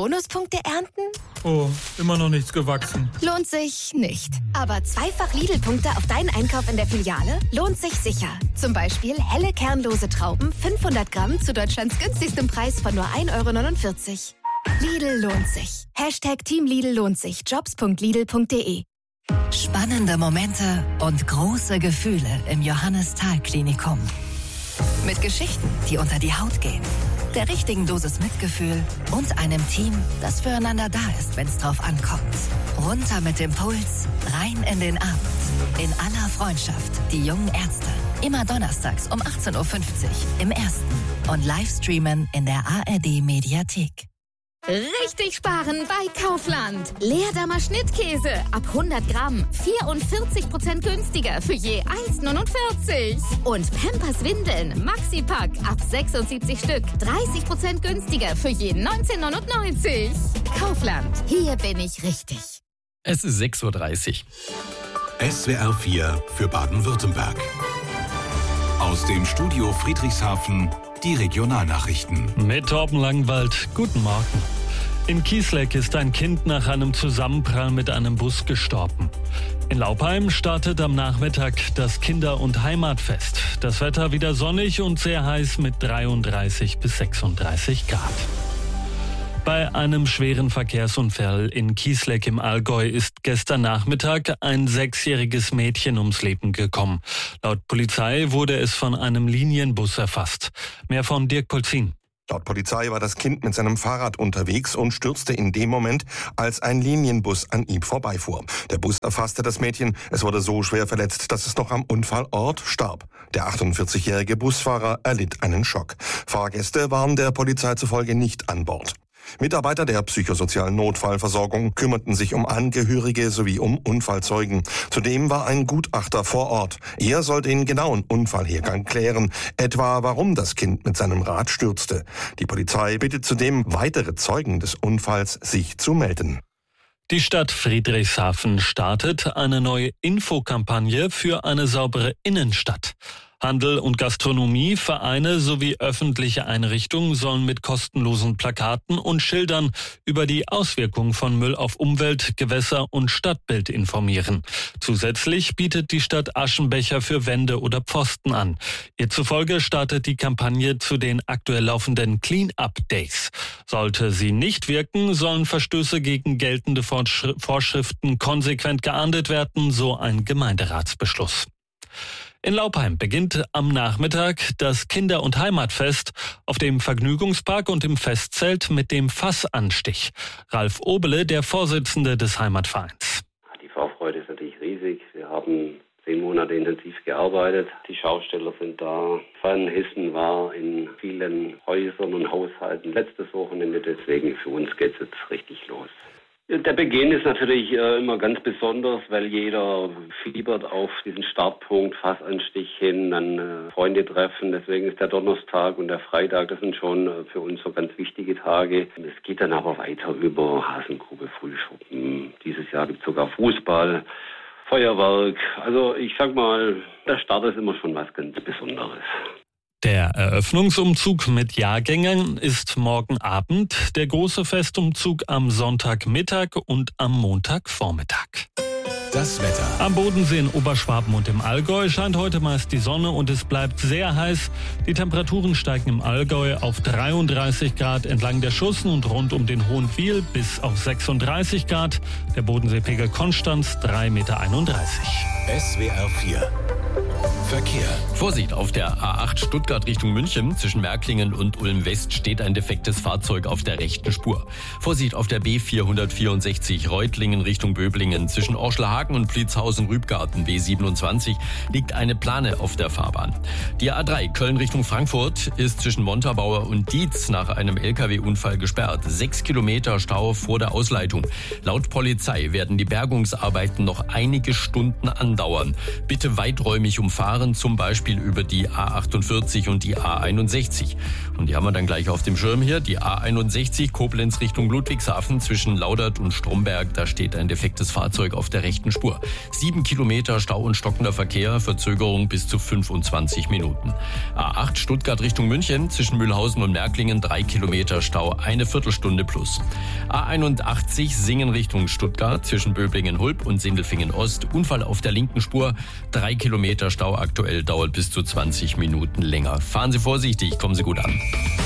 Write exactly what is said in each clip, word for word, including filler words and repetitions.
Bonuspunkte ernten? Oh, immer noch nichts gewachsen. Lohnt sich nicht. Aber zweifach Lidl-Punkte auf deinen Einkauf in der Filiale lohnt sich sicher. Zum Beispiel helle kernlose Trauben fünfhundert Gramm zu Deutschlands günstigstem Preis von nur ein Euro neunundvierzig. Lidl lohnt sich. Hashtag Team Lidl lohnt sich. Jobs punkt lidl punkt de. Spannende Momente und große Gefühle im Johannes-Thal-Klinikum. Mit Geschichten, die unter die Haut gehen, der richtigen Dosis Mitgefühl und einem Team, das füreinander da ist, wenn es drauf ankommt. Runter mit dem Puls, rein in den Abend. In aller Freundschaft, die jungen Ärzte. Immer donnerstags um achtzehn Uhr fünfzig im Ersten und Livestreamen in der A R D-Mediathek. Richtig sparen bei Kaufland. Leerdammer Schnittkäse ab hundert Gramm. vierundvierzig Prozent günstiger für je eins Euro neunundvierzig. Und Pampers Windeln Maxi-Pack ab sechsundsiebzig Stück. dreißig Prozent günstiger für je neunzehn Euro neunundneunzig. Kaufland. Hier bin ich richtig. Es ist sechs Uhr dreißig. S W R vier für Baden-Württemberg. Aus dem Studio Friedrichshafen die Regionalnachrichten. Mit Torben Langwald. Guten Morgen. In Kiesleck ist ein Kind nach einem Zusammenprall mit einem Bus gestorben. In Laupheim startet am Nachmittag das Kinder- und Heimatfest. Das Wetter wieder sonnig und sehr heiß mit dreiunddreißig bis sechsunddreißig Grad. Bei einem schweren Verkehrsunfall in Kiesleck im Allgäu ist gestern Nachmittag ein sechsjähriges Mädchen ums Leben gekommen. Laut Polizei wurde es von einem Linienbus erfasst. Mehr von Dirk Polzin. Laut Polizei war das Kind mit seinem Fahrrad unterwegs und stürzte in dem Moment, als ein Linienbus an ihm vorbeifuhr. Der Bus erfasste das Mädchen. Es wurde so schwer verletzt, dass es noch am Unfallort starb. Der achtundvierzigjährige Busfahrer erlitt einen Schock. Fahrgäste waren der Polizei zufolge nicht an Bord. Mitarbeiter der psychosozialen Notfallversorgung kümmerten sich um Angehörige sowie um Unfallzeugen. Zudem war ein Gutachter vor Ort. Er soll den genauen Unfallhergang klären, etwa warum das Kind mit seinem Rad stürzte. Die Polizei bittet zudem weitere Zeugen des Unfalls, sich zu melden. Die Stadt Friedrichshafen startet eine neue Infokampagne für eine saubere Innenstadt. Handel und Gastronomie, Vereine sowie öffentliche Einrichtungen sollen mit kostenlosen Plakaten und Schildern über die Auswirkungen von Müll auf Umwelt, Gewässer und Stadtbild informieren. Zusätzlich bietet die Stadt Aschenbecher für Wände oder Pfosten an. Ihr zufolge startet die Kampagne zu den aktuell laufenden Clean-Up Days. Sollte sie nicht wirken, sollen Verstöße gegen geltende Vorschriften konsequent geahndet werden, so ein Gemeinderatsbeschluss. In Laupheim beginnt am Nachmittag das Kinder- und Heimatfest auf dem Vergnügungspark und im Festzelt mit dem Fassanstich. Ralf Obele, der Vorsitzende des Heimatvereins. Die Vorfreude ist natürlich riesig. Wir haben zehn Monate intensiv gearbeitet. Die Schausteller sind da. Fanhissen war in vielen Häusern und Haushalten letztes Wochenende. Deswegen für uns geht es jetzt richtig los. Der Beginn ist natürlich äh, immer ganz besonders, weil jeder fiebert auf diesen Startpunkt, Fassanstich hin, dann äh, Freunde treffen. Deswegen ist der Donnerstag und der Freitag, das sind schon äh, für uns so ganz wichtige Tage. Es geht dann aber weiter über Hasengrube, Frühschoppen. Dieses Jahr gibt es sogar Fußball, Feuerwerk. Also ich sag mal, der Start ist immer schon was ganz Besonderes. Der Eröffnungsumzug mit Jahrgängern ist morgen Abend, der große Festumzug am Sonntagmittag und am Montagvormittag. Das Wetter. Am Bodensee in Oberschwaben und im Allgäu scheint heute meist die Sonne und es bleibt sehr heiß. Die Temperaturen steigen im Allgäu auf dreiunddreißig Grad entlang der Schussen und rund um den Hohenwil bis auf sechsunddreißig Grad. Der Bodenseepegel Konstanz drei Komma einunddreißig Meter. S W R vier. Verkehr. Vorsicht, auf der A acht Stuttgart Richtung München zwischen Märklingen und Ulm-West steht ein defektes Fahrzeug auf der rechten Spur. Vorsicht auf der B vierhundertvierundsechzig Reutlingen Richtung Böblingen zwischen Orschlerhagen und Pliezhausen-Rübgarten B siebenundzwanzig liegt eine Plane auf der Fahrbahn. Die A drei Köln Richtung Frankfurt ist zwischen Montabaur und Dietz nach einem L K W-Unfall gesperrt. Sechs Kilometer Stau vor der Ausleitung. Laut Polizei werden die Bergungsarbeiten noch einige Stunden andauern. Bitte weiträumig umfahren fahren zum Beispiel über die A achtundvierzig und die A einundsechzig. Und die haben wir dann gleich auf dem Schirm hier. Die A einundsechzig Koblenz Richtung Ludwigshafen zwischen Laudert und Stromberg. Da steht ein defektes Fahrzeug auf der rechten Spur. Sieben Kilometer Stau und stockender Verkehr, Verzögerung bis zu fünfundzwanzig Minuten. A acht Stuttgart Richtung München zwischen Mühlhausen und Märklingen. Drei Kilometer Stau, eine Viertelstunde plus. A einundachtzig Singen Richtung Stuttgart zwischen Böblingen-Hulb und Sindelfingen-Ost. Unfall auf der linken Spur. Drei Kilometer Stau aktuell, dauert bis zu zwanzig Minuten länger. Fahren Sie vorsichtig, kommen Sie gut an.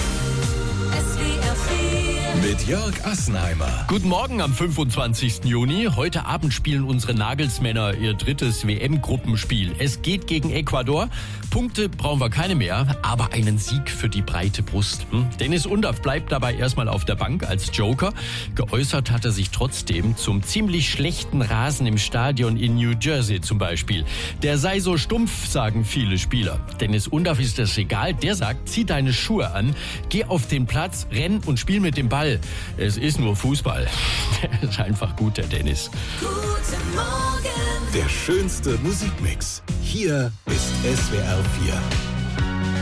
Mit Jörg Assenheimer. Guten Morgen am fünfundzwanzigsten Juni. Heute Abend spielen unsere Nagelsmänner ihr drittes W M-Gruppenspiel. Es geht gegen Ecuador. Punkte brauchen wir keine mehr, aber einen Sieg für die breite Brust. Hm? Dennis Undaff bleibt dabei erstmal auf der Bank als Joker. Geäußert hat er sich trotzdem zum ziemlich schlechten Rasen im Stadion in New Jersey zum Beispiel. Der sei so stumpf, sagen viele Spieler. Dennis Undaff ist das egal. Der sagt, zieh deine Schuhe an, geh auf den Platz, renn und spiel mit dem Ball. Es ist nur Fußball. Der ist einfach gut, der Dennis. Guten Morgen. Der schönste Musikmix. Hier ist S W R vier.